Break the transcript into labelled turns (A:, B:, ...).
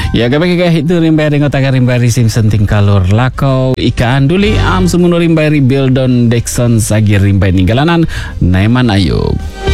A: Ya kami itu rimbai dengan taga rimbai Simpson tingkalur lakau ikan duli am semunu rimbai Bildon Dexon sagi rimbai ninggalanan Naiman Ayub.